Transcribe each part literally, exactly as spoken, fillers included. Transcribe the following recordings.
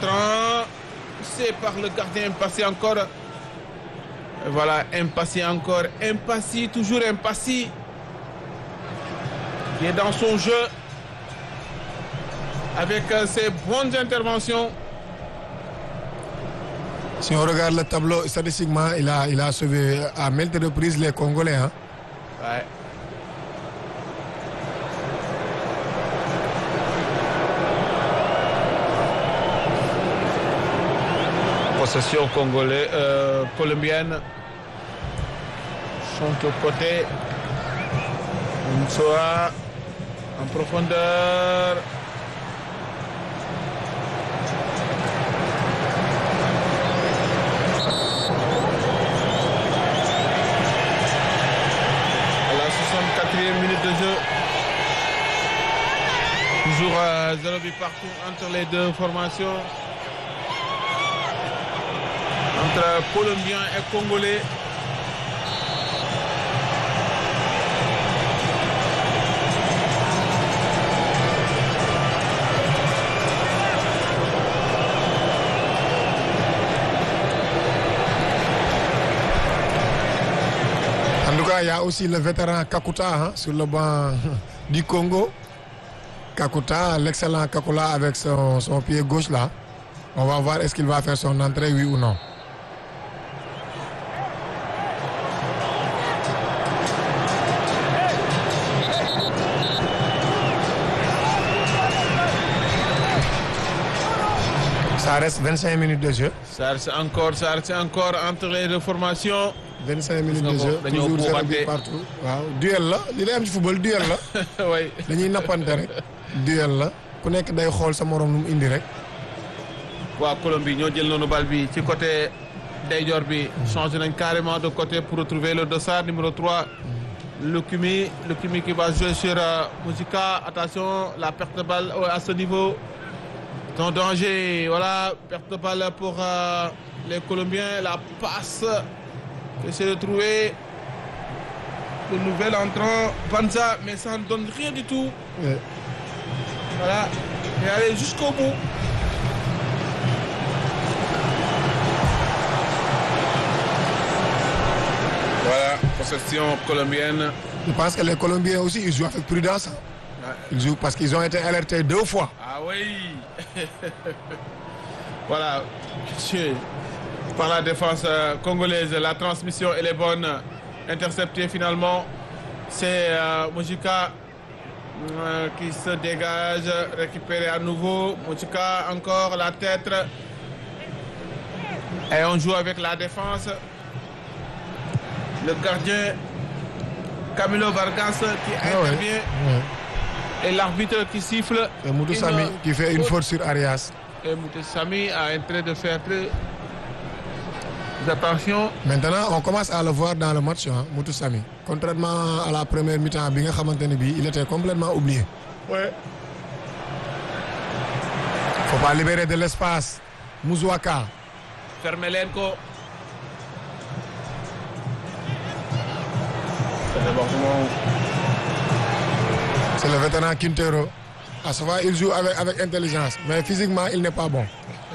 entrant. C'est par le gardien Mpassi encore. Et voilà, Mpassi encore. Mpassi, toujours Mpassi. Qui est dans son jeu. Avec euh, ses bonnes interventions. Si on regarde le tableau, statistiquement, il a, il a sauvé à maintes reprises les Congolais. Hein. Ouais. Possession congolais, euh, colombienne. Sont au côté. Msoa en profondeur. soixante-quatrième minute de jeu. Toujours euh, zéro but partout entre les deux formations. Entre Colombiens et Congolais. Il y a aussi le vétéran Kakuta hein, sur le banc du Congo. Kakuta, l'excellent Kakula avec son, son pied gauche là. On va voir est-ce qu'il va faire son entrée, oui ou non. Ça reste vingt-cinq minutes de jeu. Ça reste encore, ça reste encore entre les deux formations. vingt-cinq minutes de jeu, toujours zéro but partout. Waaw duel la li lay am ci football duel la. Oui. dañuy nappante rek. duel la ku nekk day xool sa morom lu mu indi rek. waa Colombie ñoo jël noonu bal bi ci côté ndeyjoor bi. changé nañ carrément de côté pour retrouver le dossard numéro trois. Lukumi, Lukumi qui va jouer sur uh, Moussika. Attention, la perte de balle à ce niveau. En danger, voilà, perte de balle pour uh, les Colombiens. La passe. Essayer de trouver le nouvel entrant, Banza, mais ça ne donne rien du tout. Ouais. Voilà, et aller jusqu'au bout. Voilà, possession colombienne. Je pense que les Colombiens aussi, ils jouent avec prudence. Ouais. Ils jouent parce qu'ils ont été alertés deux fois. Ah oui. Voilà. Par la défense euh, congolaise, la transmission elle est bonne, interceptée finalement. C'est euh, Moussika euh, qui se dégage, récupéré à nouveau. Moussika encore la tête. Et on joue avec la défense. Le gardien Camilo Vargas qui ah intervient. Ouais. Ouais. Et l'arbitre qui siffle. Et Moutou Sami qui fait une faute sur Arias. Et Moutou Sami a en train de faire très attention. Maintenant, on commence à le voir dans le match, hein, Moutou Sami. Contrairement à la première mi-temps, il était complètement oublié. Ouais. Faut pas libérer de l'espace. Mouzouaka. Fermelenko. C'est le vétéran Quintero. À ce moment, il joue avec, avec intelligence, mais physiquement, il n'est pas bon.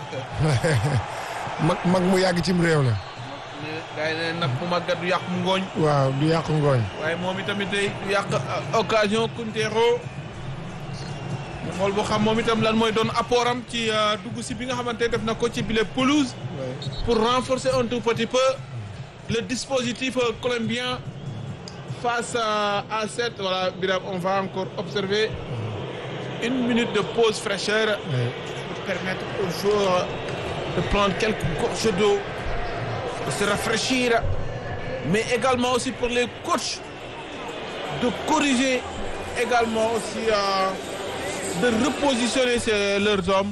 mag mag mu yàgg cim réew la. gars yi ne nag mu màggat du yàq mu ngooñ. waaw du yàq ngooñ. waaye moom itamit day du yàq occasion Quintero. mu xool boo xam moom itam lan mooy doon apport am ci dugg si bi nga xamante def na ko ci bile pelouse. pour renforcer un tout petit peu le dispositif colombien face à, à cette voilà Biram on va encore observer une minute de pause fraîcheur pour permettre aux joueurs de prendre quelques gorgées d'eau, de se rafraîchir, mais également aussi pour les coachs de corriger, également aussi euh, de repositionner ces, leurs hommes.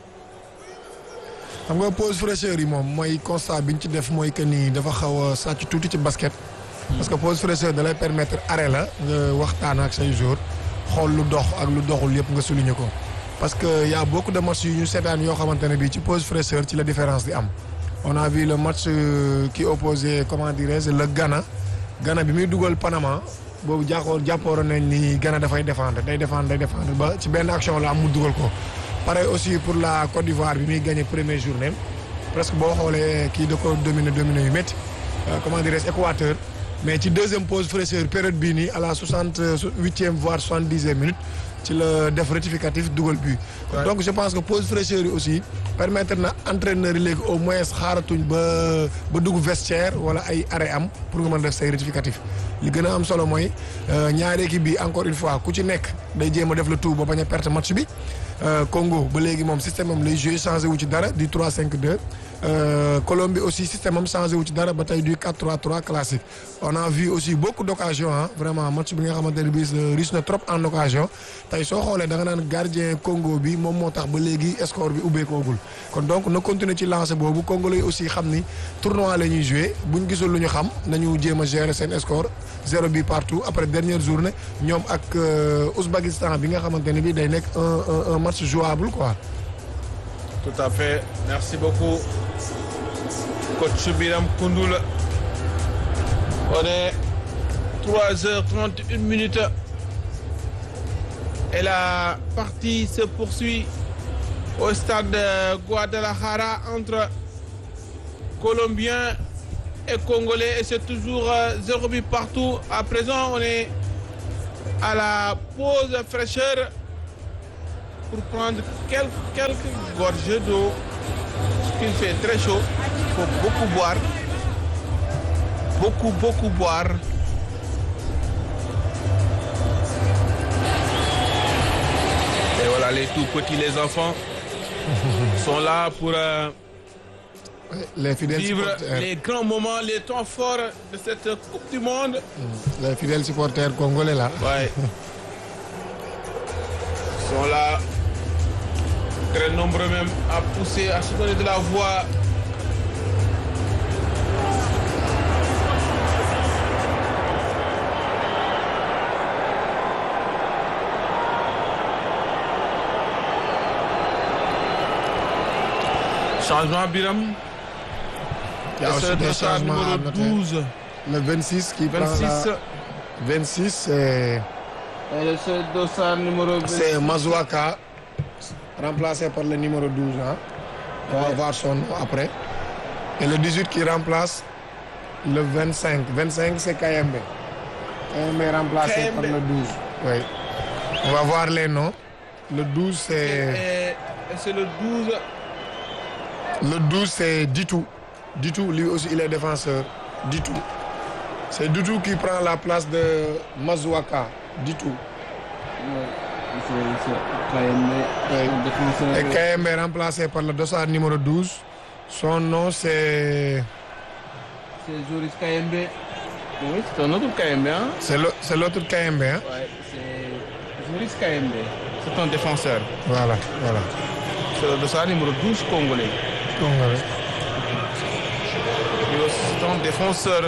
xam nga pause fraîcheur yi moom mooy constat bi ñu ci def mooy que ni dafa xaw a sàcc tuuti ci basket. parce que pause fraîcheur da lay permettre arrêt la nga waxtaan ak say joueurs xool lu dox ak lu doxul yëpp nga souligner ko. parce que y a beaucoup de matchs yu ñu seetaan yoo xamante ne bii ci pause fraîcheur ci la différence di am. on a vu le match qui opposait comment dirais-je le Ghana Ghana bi muy dugal Panama boobu jàppoon jàppoon nañ ni Ghana dafay défendre day défendre day défendre ba ci benn action la am mu dugal ko pareil aussi pour la Côte d'Ivoire bi muy gagné première journée presque boo xoolee kii da ko dominé dominé yu métti comment dirais-je Équateur mais ci deuxième pause fraîcheur période bii nii à la soixante huitième voire soixante dixième minute ci la def rectificatif dugal but. Ouais. Donc je pense que pause fraîcheur yi aussi permettre na entraîneur yi léegi au moins xaaratuñ ba ba dugg vestiaire wala ay arrêt am pour nga mën def say rectificatif li gën a am solo mooy ñaari équipe bi encore une fois ku ci nekk day jéem a def le tout ba bañ a perte match bi Congo ba léegi moom système am lay joué changé wu ci dara du trois cinq deux Colombie aussi système am changé wu ci dara ba tey du quatre trois trois classique on a vu aussi beaucoup d'occasions ah vraiment match bi nga xamante ne bii riche na trop en occasion tey soo xoolee da nga naan gardien Congo bi moom moo tax ba léegi score bi ubbeekoogul kon donc na continuer ci lancer boobu Congo lay aussi xam ni tournoi la ñuy joué buñ gisul lu ñu xam nañu jéem a gérer seen score zéro bi partout après dernière journée ñoom ak Ouzbékistan bi nga xamante ne bii day nekk un un match jouable quoi. Tout à fait merci beaucoup coach Biram Koundoul. On est trois heures trente et une minutes et la partie se poursuit au stade de Guadalajara entre Colombiens et Congolais et c'est toujours zéro but partout. À présent, on est à la pause fraîcheur pour prendre quelques, quelques gorgées d'eau parce qu'il fait très chaud. Il faut beaucoup boire. Beaucoup, beaucoup boire. Et voilà, les tout petits, les enfants sont là pour euh, les fidèles vivre supporters. Les grands moments, les temps forts de cette Coupe du Monde. Les fidèles supporters congolais là. Ouais. Ils sont là, très nombreux même, à pousser, à se donner de la voix. Changement Biram. Il y a aussi des changements à noter. douze. Le vingt-six qui vingt-six. prend la... vingt-six c'est... Et le seul dossard numéro vingt-six. C'est Mazouaka, remplacé par le numéro douze. Hein. On va Ouais. voir son nom après. Et le dix-huit qui remplace le vingt-cinq. vingt-cinq c'est Kayembe. Kayembe est remplacé Kayembe. par le douze. Oui. On va voir les noms. Le douze c'est... Et, et c'est le douze. Le douze c'est Ditou. Ditou, lui aussi il est défenseur. Ditou. C'est Ditou qui prend la place de Mazouaka. Ditou. Oui. Et Kayembe est remplacé par le dossard numéro douze. Son nom c'est... C'est Joris Kayembe. Oui, c'est un autre Kayembe. Hein? C'est le- c'est l'autre Kayembe. Hein? Ouais, c'est Joris Kayembe. C'est un défenseur. Voilà, voilà. C'est le dossard numéro douze congolais. Congolais. Il est aussi un défenseur.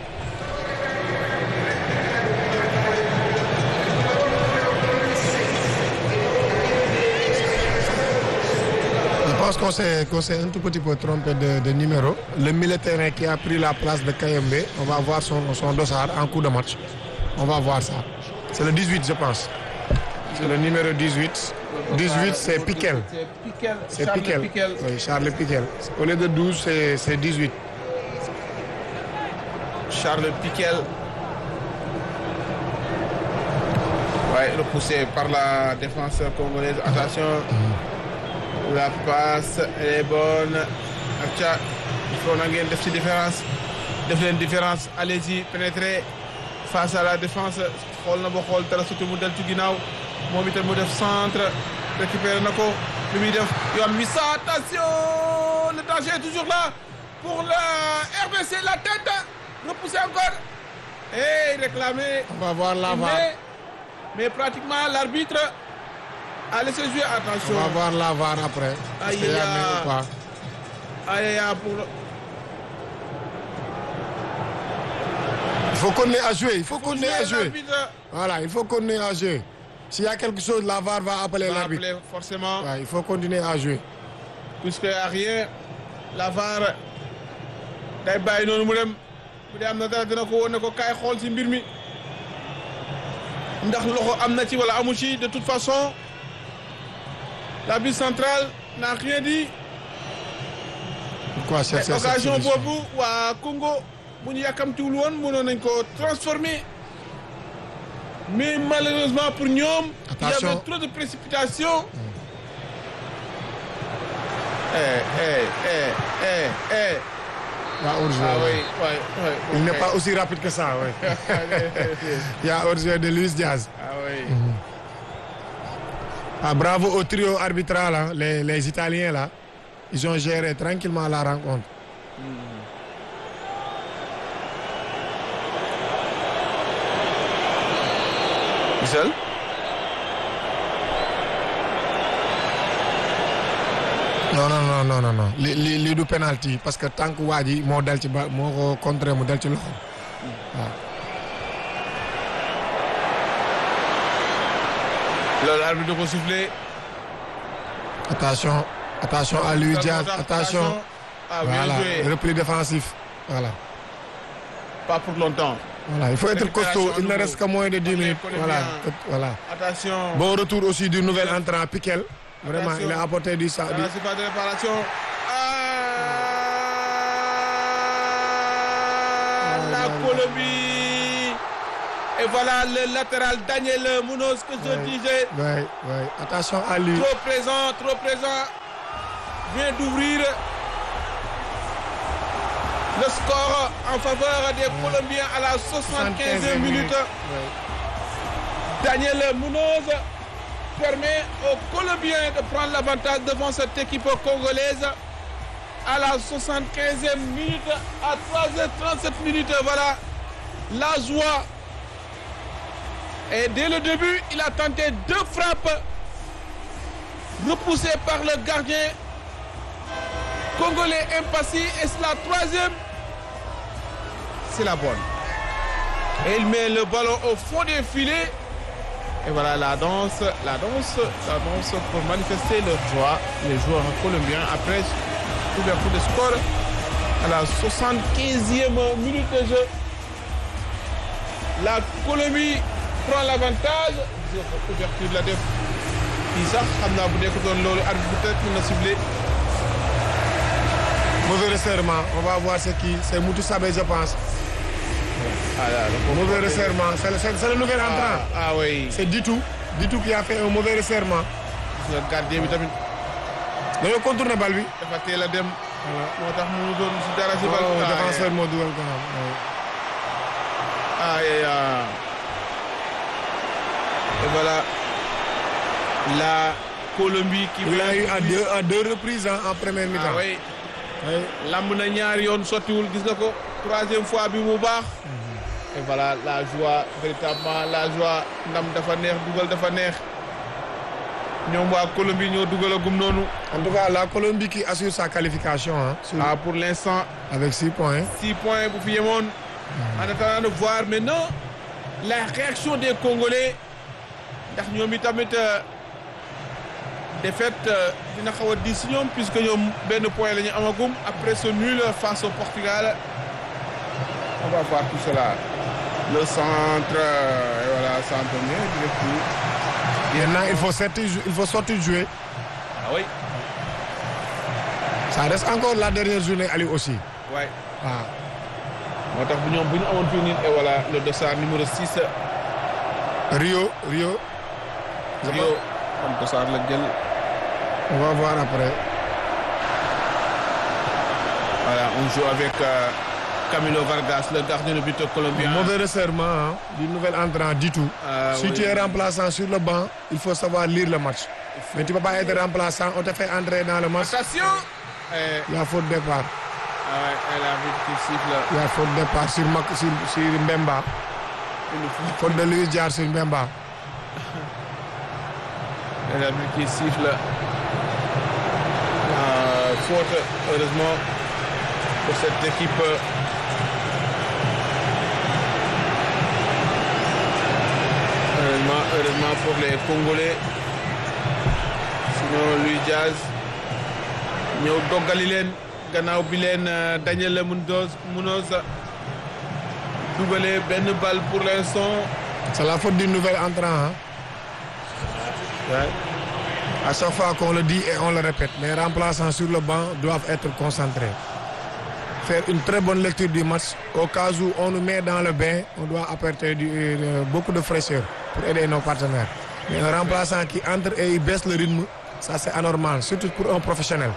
Je pense qu'on s'est qu'on s'est un tout petit peu trompé de, de numéro. Le militaire qui a pris la place de Kayembe, on va voir son, son dossard en cours de match. On va voir ça. C'est le dix-huit, je pense. C'est le numéro dix-huit. dix-huit, c'est Piquel. C'est Piquel. C'est Charles Piquel. Piquel. Oui, Charles Piquel. Au lieu de douze, c'est c'est dix-huit. Charles Piquel. Ouais, repoussé par la défenseur congolaise. Attention. La passe, elle est bonne. Acha, il faut une def différence. Def leen différence. Allez-y, pénétrez face à la défense. Xool na ba xool dara surtout mu del ci ginnaaw. Moom itam mu def centre. Récupéré na ko. Li muy def yoon mi sa attention. Le danger est toujours là pour le R B C. La tête. Repoussé encore. Et réclamé. On va voir la V A R. Mais, mais pratiquement l'arbitre a laissé jouer. Attention. On va voir la V A R après. Est-ce Aïe, qu'il y a aïe, main ou pas? Aïe, aïe, aïe, pour le... Il faut qu'on ait à jouer. Il faut qu'on ait à jouer. L'arbitre Voilà, il faut qu'on ait à jouer. S'il y a quelque chose, la V A R va appeler va l'arbitre. appeler forcément. Ouais, il faut continuer à jouer. Puisqu'il n'y a rien, la V A R day bàyyi noonu mu dem bu dee am na dara dina ko woon ne ko kaay xool ci mbir mi ndax loxo am na ci wala amu ci de toute façon L'arbitre central n'a rien dit. Pourquoi chercher cette occasion solution? boobu waa Congo bu ñu yàkkamtiwul woon mënoon nañ ko transformer mais malheureusement pour ñoom. Attention. Il y avait trop de précipitation. Eh eh eh eh eh. Il y a hors-jeu. Ah oui oui oui. Il n'est pas aussi rapide que ça, oui. Il y a hors-jeu de Luis Diaz. Ah oui. Ah, bravo au trio arbitral, hein, les, les Italiens là. Ils ont géré tranquillement la rencontre. Michel. non non non non non non li li lii du penalty parce que tant que waa ji moo dal ci ba moo ko contré mu dal ci loxo waaw. loolu arbitre da ko sifflé. attention attention à Luis Diaz attention. Ah, bien voilà joué. repli défensif voilà. Pas pour longtemps. Voilà, il faut être costaud, il ne reste que moins de dix minutes. Voilà, voilà. Attention. Bon retour aussi du nouvel entrant Piquel. Vraiment, Attention. il a apporté du ça. Là, c'est pas de réparation. Ah, la Colombie. Et voilà le latéral Daniel Munoz que je Ouais. disais. Oui, oui. Attention à lui. Trop présent, trop présent. Vient d'ouvrir le score en faveur des Colombiens à la soixante-quinzième minute. Oui. Daniel Munoz permet aux Colombiens de prendre l'avantage devant cette équipe congolaise à la soixante-quinzième minute, à trois heures trente-sept minutes. Voilà la joie. Et dès le début, il a tenté deux frappes repoussées par le gardien congolais Impassi. Et c'est la troisième. C'est la bonne. Et il met le ballon au fond des filets. Et voilà la danse, la danse, la danse pour manifester leur joie, les joueurs colombiens après l'ouverture de score à la soixante-quinzième minute de jeu. La Colombie prend l'avantage. Ouverture de la def. Isa, xamna bu nekk doon loolu arbitre peut-être mën na ciblé. Mauvais resserrement, on va voir c'est qui. C'est Moutou Sabé, je pense. Ah, là, le Mauvais resserrement, c'est le, c'est le nouvel entrant. Ah, ah oui. C'est Ditou. Ditou qui a fait un mauvais resserrement. Le gardien bi tamit dañoo contourné bal bi. dafa teel a dem. moo tax mu doon si dara si bal. Oh, défenseur moo dugal ko noonu. Ah, et, ah. Et voilà la Colombie qui Il a eu à deux, à deux reprises hein, en première mi-temps. Ah oui. Oui. Lamb na ñaari yoon sottiwul gis nga ko troisième fois bi mu baax. Et voilà la joie véritablement la joie ndam dafa neex dugal dafa neex ñoom waa Colombie ñoo dugalagum noonu. En tout cas, la Colombie qui assure sa qualification hein, sur- Ah pour l'instant avec six points. six points bu fi yemoon. En attendant de voir maintenant la réaction des Congolais ndax ñoom itamit euh, défaite euh, dina xaw a diis si ñoom puisque ñoom benn point la ñu amagum après ce nul face au Portugal. On va voir tout cela. Le centre euh, et voilà centre bien direct. Maintenant, il faut sortir, il faut sortir jouer. Ah oui. Ça reste encore la dernière journée, Ali aussi. Ouais. Ah. moo tax bu ñoom bu ñu amoon fii nii et voilà le dossard numéro six. Rio, Rio. Rio am dossard la jël. On va voir après. Voilà on joue avec euh, Camilo Vargas le gardien de but colombien. Mauvais resserrement hein, du nouvel entrant du tout. Ah, si oui. tu es remplaçant sur le banc, il faut savoir lire le match. Mais tu ne peux pas être remplaçant, on te fait entrer dans le match. Attention. Et, Il y a faute départ. ah ouais, et l'arbitre qui siffle. Il y a faute départ sur, Mac- sur, sur Mbemba. Une faute. Faute de Luis Diaz sur Mbemba. Et l'arbitre qui siffle. Euh, faute heureusement pour cette équipe. Heureusement, heureusement pour les Congolais. Sinon Luis Diaz ñëw doggali leen gannaaw bi leen euh, Daniel Munoz Munoz dugalee benn balle pour l'instant. C'est la faute du nouvel entrant. Hein. Ouais. À chaque fois qu'on le dit et on le répète, les remplaçants sur le banc doivent être concentrés. Faire une très bonne lecture du match. Au cas où on nous met dans le bain, on doit apporter du, euh, beaucoup de fraîcheur pour aider nos partenaires. Mais un remplaçant qui entre et il baisse le rythme, ça c'est anormal, surtout pour un professionnel.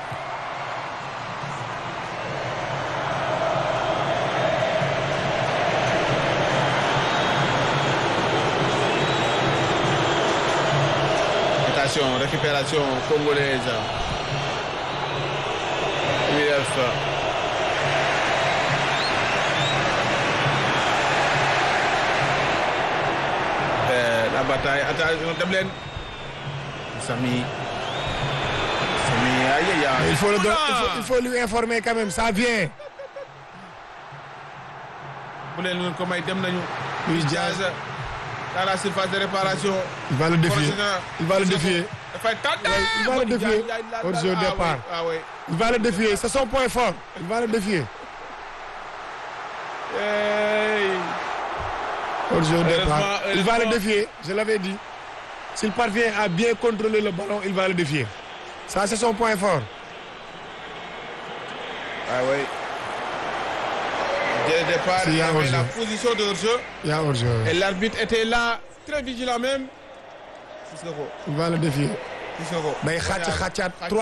Récupération congolaise. U F. Euh, la bataille. Attention, dem leen. Samy. Samy, aïe aïe aïe. Il faut, le don... il, faut, il faut lui informer quand même, ça vient. Bu leen leen ko may dem nañu. Luis Diaz. Dans la surface de réparation. Il va le défier. Il va le défier. Ouais, il va le défier. Hors-jeu départ. Ah, ouais. Il va le défier. C'est son point fort. Il va le défier. Hey. Hors-jeu départ. Il va le défier. Je l'avais dit. S'il parvient à bien contrôler le ballon, il va le défier. Ça, c'est son point fort. Ah oui. Dès le départ, il y avait la position de hors-jeu. Il y a hors-jeu. Et l'arbitre était là, très vigilant même. Il va le défier. Mais